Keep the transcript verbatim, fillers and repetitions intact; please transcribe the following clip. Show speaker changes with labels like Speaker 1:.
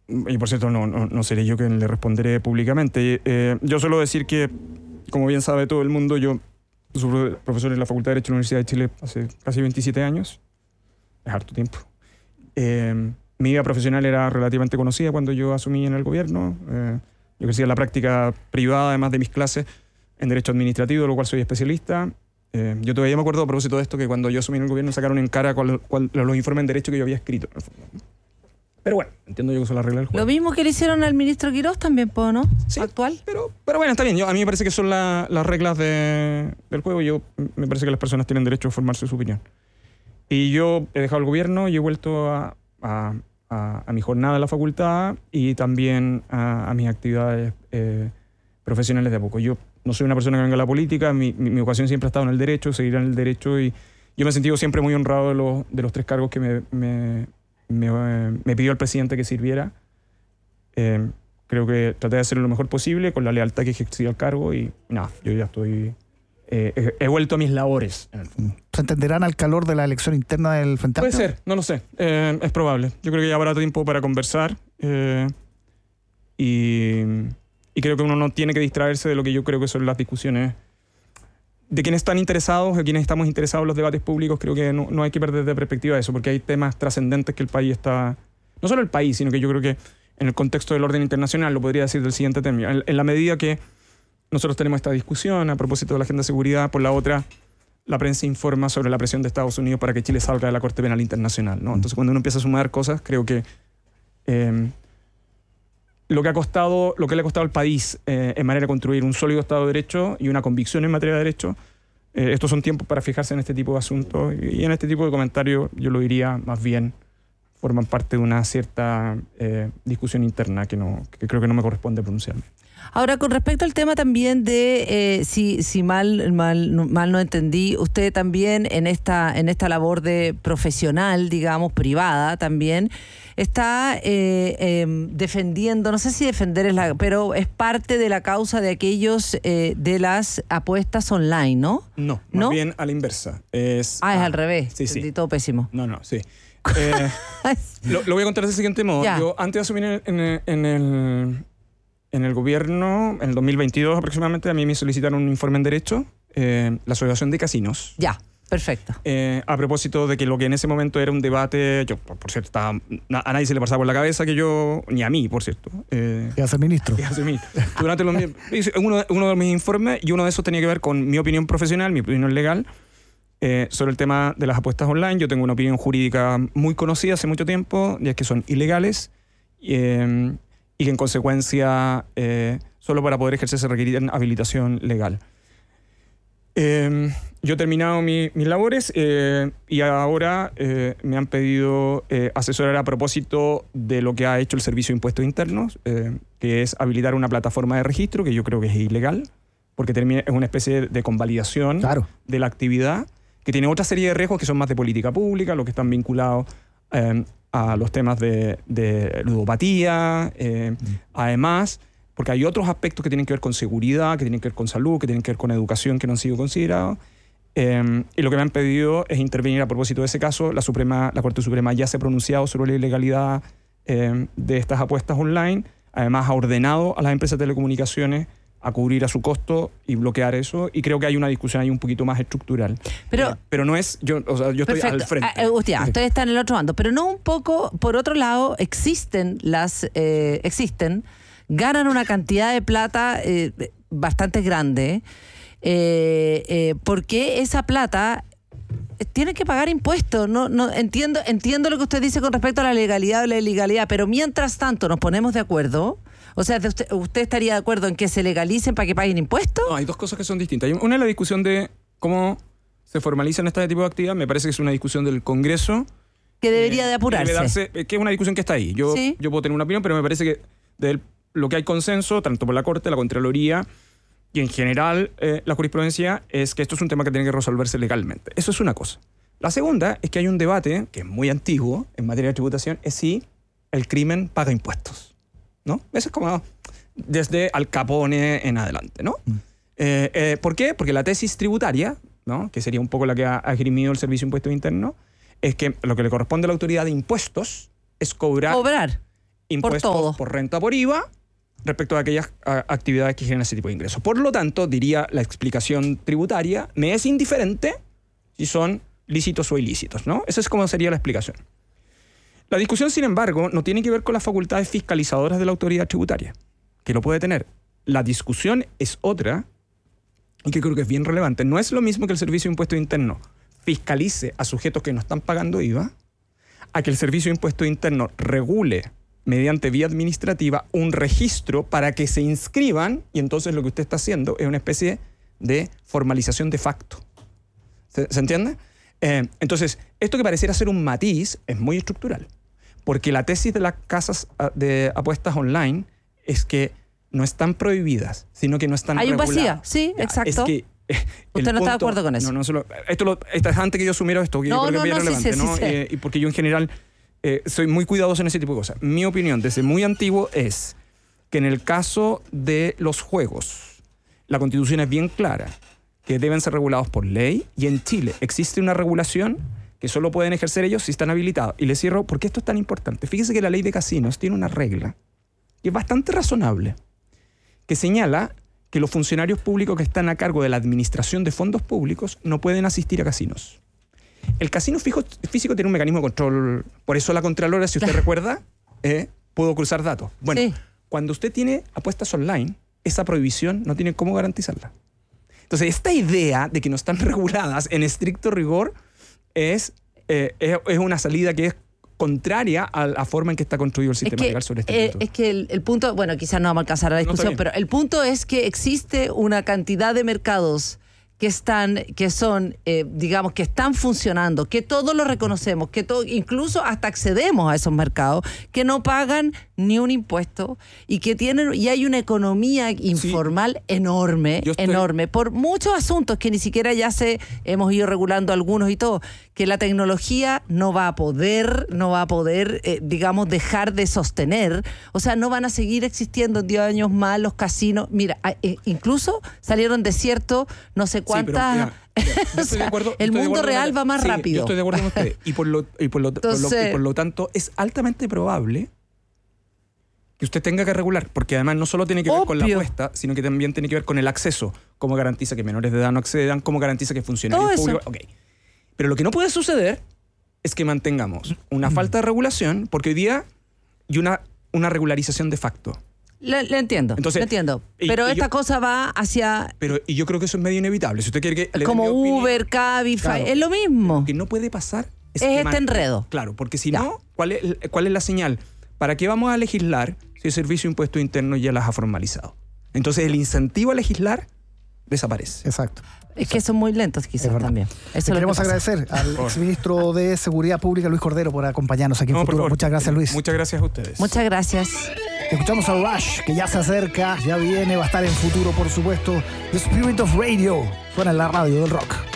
Speaker 1: y por cierto no, no, no seré yo quien le responderé públicamente. Eh, yo suelo decir que, como bien sabe todo el mundo, yo soy profesor en la Facultad de Derecho de la Universidad de Chile hace casi veintisiete años. Es harto tiempo. Eh, mi vida profesional era relativamente conocida cuando yo asumí en el gobierno. Eh, yo crecí en la práctica privada, además de mis clases, en Derecho Administrativo, de lo cual soy especialista. Eh, yo todavía me acuerdo a propósito de esto que cuando yo asumí en el gobierno sacaron en cara cual, cual, los informes en Derecho que yo había escrito. Pero bueno, entiendo yo que son las reglas del juego.
Speaker 2: Lo mismo que le hicieron al ministro Quirós también, ¿no?
Speaker 1: Sí,
Speaker 2: actual.
Speaker 1: Pero, pero bueno, está bien. Yo, a mí me parece que son la, las reglas de, del juego. Yo, me parece que las personas tienen derecho a formarse su opinión. Y yo he dejado el gobierno y he vuelto a, a, a, a mi jornada en la facultad y también a, a mis actividades eh, profesionales de a poco. Yo no soy una persona que venga a la política, mi, mi, mi vocación siempre ha estado en el derecho, seguirá en el derecho, y yo me he sentido siempre muy honrado de los, de los tres cargos que me, me, me, eh, me pidió el presidente que sirviera. Eh, creo que traté de hacerlo lo mejor posible con la lealtad que ejercía el cargo y nada, yo ya estoy... Eh, he, he vuelto a mis labores. En el fondo.
Speaker 3: ¿Se entenderán al calor de la elección interna del Frente Amplio?
Speaker 1: Puede ser, no lo sé. Eh, es probable. Yo creo que ya habrá tiempo para conversar eh, y, y creo que uno no tiene que distraerse de lo que yo creo que son las discusiones de quienes están interesados, de quienes estamos interesados en los debates públicos. Creo que no, no hay que perder de perspectiva eso, porque hay temas trascendentes que el país está... No solo el país, sino que yo creo que en el contexto del orden internacional, lo podría decir del siguiente término. En, en la medida que nosotros tenemos esta discusión a propósito de la agenda de seguridad, por la otra, la prensa informa sobre la presión de Estados Unidos para que Chile salga de la Corte Penal Internacional, ¿no? Entonces, cuando uno empieza a sumar cosas, creo que eh, lo que ha costado, lo que le ha costado al país eh, en manera de construir un sólido Estado de Derecho y una convicción en materia de derecho, eh, estos son tiempos para fijarse en este tipo de asuntos, y, y en este tipo de comentarios yo lo diría más bien forman parte de una cierta eh, discusión interna que, no, que creo que no me corresponde pronunciarme.
Speaker 2: Ahora, con respecto al tema también de, eh, si, si mal, mal, mal no entendí, usted también en esta, en esta labor de profesional, digamos, privada también, está eh, eh, defendiendo, no sé si defender es la, pero es parte de la causa de aquellos eh, de las apuestas online, ¿no?
Speaker 1: No,
Speaker 2: ¿No?
Speaker 1: más bien a la inversa. Es,
Speaker 2: ah, es
Speaker 1: ah,
Speaker 2: al revés.
Speaker 1: Sí, sí.
Speaker 2: Todo pésimo.
Speaker 1: No, no, sí. Eh, lo, lo voy a contar de ese siguiente modo.
Speaker 2: Ya.
Speaker 1: Yo antes de asumir en, en, en el... En el gobierno, en el dos mil veintidós aproximadamente, a mí me solicitaron un informe en Derecho, eh, la Asociación de Casinos.
Speaker 2: Ya, perfecto.
Speaker 1: Eh, a propósito de que lo que en ese momento era un debate, yo, por cierto, estaba, a nadie se le pasaba por la cabeza que yo, ni a mí, por cierto. Eh,
Speaker 3: ¿Qué hace ministro?
Speaker 1: ¿Qué hace ministro? Durante los, uno, uno de mis informes, y uno de esos tenía que ver con mi opinión profesional, mi opinión legal, eh, sobre el tema de las apuestas online. Yo tengo una opinión jurídica muy conocida hace mucho tiempo, y es que son ilegales. Eh, y que en consecuencia eh, solo para poder ejercer se requerían habilitación legal. Eh, yo he terminado mi, mis labores eh, y ahora eh, me han pedido eh, asesorar a propósito de lo que ha hecho el Servicio de Impuestos Internos, eh, que es habilitar una plataforma de registro, que yo creo que es ilegal, porque termina, es una especie de convalidación
Speaker 3: claro.
Speaker 1: de la actividad, que tiene otra serie de riesgos que son más de política pública, los que están vinculados eh, a los temas de, de ludopatía, eh, mm. además, porque hay otros aspectos que tienen que ver con seguridad, que tienen que ver con salud, que tienen que ver con educación, que no han sido considerados. Eh, y lo que me han pedido es intervenir a propósito de ese caso. La, Suprema, la Corte Suprema ya se ha pronunciado sobre la ilegalidad eh, de estas apuestas online. Además, ha ordenado a las empresas de telecomunicaciones a cubrir a su costo y bloquear eso, y creo que hay una discusión ahí un poquito más estructural. Pero, eh, pero no es, yo, o sea, yo estoy
Speaker 2: perfecto.
Speaker 1: al frente.
Speaker 2: Ah, hostia,
Speaker 1: sí.
Speaker 2: Ustedes están en el otro bando, pero no un poco, por otro lado, existen las, eh, existen, ganan una cantidad de plata eh, bastante grande, eh, eh, porque esa plata tiene que pagar impuestos. No, no, entiendo, entiendo lo que usted dice con respecto a la legalidad o la ilegalidad, pero mientras tanto nos ponemos de acuerdo. O sea, ¿usted, ¿usted estaría de acuerdo en que se legalicen para que paguen impuestos?
Speaker 1: No, hay dos cosas que son distintas. Una es la discusión de cómo se formalizan este tipo de actividades. Me parece que es una discusión del Congreso.
Speaker 2: Que debería eh, de apurarse.
Speaker 1: Debe darse, que es una discusión que está ahí. Yo,
Speaker 2: ¿Sí?
Speaker 1: yo puedo tener una opinión, pero me parece que de lo que hay consenso, tanto por la Corte, la Contraloría y en general eh, la jurisprudencia, es que esto es un tema que tiene que resolverse legalmente. Eso es una cosa. La segunda es que hay un debate, que es muy antiguo en materia de tributación, es si el crimen paga impuestos, ¿no? Eso es como desde Al Capone en adelante, ¿no? Mm. Eh, eh, ¿Por qué? Porque la tesis tributaria, ¿no?, que sería un poco la que ha, ha esgrimido el Servicio de Impuestos Internos, es que lo que le corresponde a la autoridad de impuestos es cobrar,
Speaker 2: cobrar.
Speaker 1: impuestos
Speaker 2: todo.
Speaker 1: por renta por I V A respecto a aquellas a, actividades que generan ese tipo de ingresos. Por lo tanto, diría la explicación tributaria, me es indiferente si son lícitos o ilícitos, ¿no? Esa es como sería la explicación. La discusión, sin embargo, no tiene que ver con las facultades fiscalizadoras de la autoridad tributaria, que lo puede tener. La discusión es otra, y que creo que es bien relevante. No es lo mismo que el Servicio de Impuesto Interno fiscalice a sujetos que no están pagando I V A, a que el Servicio de Impuesto Interno regule mediante vía administrativa un registro para que se inscriban, y entonces lo que usted está haciendo es una especie de formalización de facto. ¿Se, ¿se entiende? Eh, entonces, esto que pareciera ser un matiz es muy estructural, porque la tesis de las casas de apuestas online es que no están prohibidas, sino que no están
Speaker 2: Hay un
Speaker 1: reguladas.
Speaker 2: vacío, sí,
Speaker 1: Ya,
Speaker 2: exacto.
Speaker 1: Es que, eh,
Speaker 2: ¿Usted no está de acuerdo con eso?
Speaker 1: No, no, solo, esto, lo, esto es antes que yo asumiera esto, que
Speaker 2: No,
Speaker 1: yo creo que
Speaker 2: no,
Speaker 1: es bien
Speaker 2: no, sí
Speaker 1: relevante,
Speaker 2: sé,
Speaker 1: ¿no?
Speaker 2: sí sé.
Speaker 1: Eh, y porque yo en general eh, soy muy cuidadoso en ese tipo de cosas. Mi opinión, desde muy antiguo, es que en el caso de los juegos, la Constitución es bien clara, que deben ser regulados por ley, y en Chile existe una regulación que solo pueden ejercer ellos si están habilitados. Y les cierro, ¿por qué esto es tan importante? Fíjese que la ley de casinos tiene una regla que es bastante razonable, que señala que los funcionarios públicos que están a cargo de la administración de fondos públicos no pueden asistir a casinos. El casino fijo, físico tiene un mecanismo de control, por eso la Contralora, si usted recuerda, eh, pudo cruzar datos. Bueno,
Speaker 2: Sí.
Speaker 1: cuando usted tiene apuestas online, esa prohibición no tiene cómo garantizarla. Entonces, esta idea de que no están reguladas en estricto rigor es, eh, es, es una salida que es contraria a la forma en que está construido el sistema
Speaker 2: es que,
Speaker 1: legal sobre este
Speaker 2: eh,
Speaker 1: punto.
Speaker 2: Es que el, el punto, bueno, quizás no vamos a alcanzar a la
Speaker 1: No, está
Speaker 2: discusión,
Speaker 1: bien.
Speaker 2: pero el punto es que existe una cantidad de mercados que están, que son, eh, digamos, que están funcionando, que todos lo reconocemos, que todo, incluso hasta accedemos a esos mercados, que no pagan ni un impuesto y que tienen, y hay una economía informal enorme,
Speaker 1: Yo estoy-
Speaker 2: enorme, por muchos asuntos que ni siquiera ya se hemos ido regulando algunos y todo, que la tecnología no va a poder, no va a poder, eh, digamos, dejar de sostener. O sea, no van a seguir existiendo en diez años más los casinos. Mira, a- eh, incluso salieron desiertos, no sé
Speaker 1: Sí, pero,
Speaker 2: cuántas.
Speaker 1: mira, mira, yo estoy
Speaker 2: O sea,
Speaker 1: de acuerdo-
Speaker 2: el
Speaker 1: estoy de
Speaker 2: mundo
Speaker 1: acuerdo con
Speaker 2: real
Speaker 1: la-
Speaker 2: va más
Speaker 1: sí,
Speaker 2: rápido.
Speaker 1: Yo estoy de acuerdo con usted. Y por lo, y por lo, por lo-
Speaker 2: Entonces-
Speaker 1: y por lo tanto, es altamente probable que usted tenga que regular, porque además no solo tiene que ver con la
Speaker 2: Obvio.
Speaker 1: apuesta, sino que también tiene que ver con el acceso. Cómo garantiza que menores de edad no accedan, cómo garantiza que funcionarios
Speaker 2: Todo eso.
Speaker 1: públicos... Ok. Pero lo que no puede suceder es que mantengamos una falta de regulación, porque hoy día hay una, una regularización de facto.
Speaker 2: Le, le entiendo,
Speaker 1: Entonces,
Speaker 2: le entiendo.
Speaker 1: y-
Speaker 2: Pero
Speaker 1: y
Speaker 2: esta
Speaker 1: yo-
Speaker 2: cosa va hacia
Speaker 1: Pero y yo creo que eso es medio inevitable. Si usted quiere que... le dé
Speaker 2: como
Speaker 1: mi opinión,
Speaker 2: Uber, Cabify,
Speaker 1: Claro.
Speaker 2: es lo mismo.
Speaker 1: Lo que no puede pasar es,
Speaker 2: Es
Speaker 1: que
Speaker 2: este
Speaker 1: man-
Speaker 2: enredo.
Speaker 1: Claro, porque si
Speaker 2: Ya.
Speaker 1: no, ¿cuál es, ¿cuál es la señal? ¿Para qué vamos a legislar si el Servicio de Impuesto Interno ya las ha formalizado? Entonces el incentivo a legislar desaparece.
Speaker 3: Exacto.
Speaker 2: Es que son muy lentos quizás
Speaker 3: Es verdad.
Speaker 2: también. Eso
Speaker 3: Le
Speaker 2: es lo que
Speaker 3: queremos
Speaker 2: pasa.
Speaker 3: agradecer al
Speaker 1: favor.
Speaker 3: exministro de Seguridad Pública, Luis Cordero, por acompañarnos aquí en
Speaker 1: No, por
Speaker 3: Futuro.
Speaker 1: favor.
Speaker 3: Muchas gracias, Luis.
Speaker 1: Muchas gracias a ustedes.
Speaker 2: Muchas gracias.
Speaker 3: Escuchamos a Rush, que ya se acerca, ya viene, va a estar en Futuro, por supuesto. The Spirit of Radio. Suena en la radio del rock.